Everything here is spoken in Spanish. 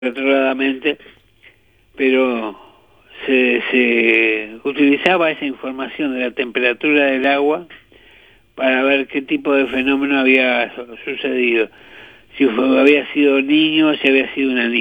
retrógradamente, pero se utilizaba esa información de la temperatura del agua para ver qué tipo de fenómeno había sucedido, si había sido niño o si había sido una niña.